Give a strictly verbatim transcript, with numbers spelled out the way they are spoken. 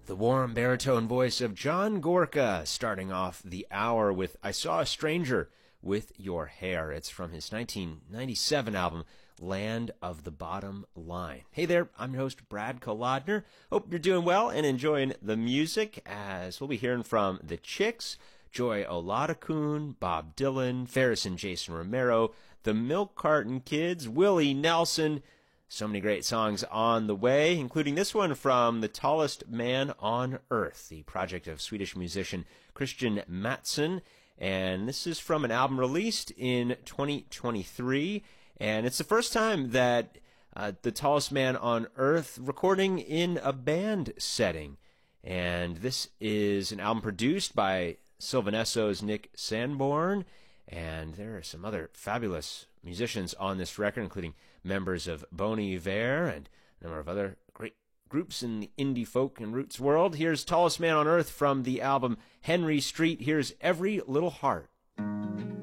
The warm baritone voice of John Gorka, starting off the hour with I Saw a Stranger with Your Hair. It's from his nineteen ninety-seven album, Land of the Bottom Line. Hey there, I'm your host, Brad Kolodner. Hope you're doing well and enjoying the music, as we'll be hearing from The Chicks, Joy Oladokun, Bob Dylan, Ferris and Jason Romero, The Milk Carton Kids, Willie Nelson. So many great songs on the way, including this one from The Tallest Man on Earth, the project of Swedish musician Christian Mattsson. And this is from an album released in twenty twenty-three. And it's the first time that uh, The Tallest Man on Earth recording in a band setting. And this is an album produced by Sylvan Esso's Nick Sanborn. And there are some other fabulous musicians on this record, including members of Bon Iver and a number of other great groups in the indie folk and roots world. Here's Tallest Man on Earth from the album Henry Street. Here's Every Little Heart.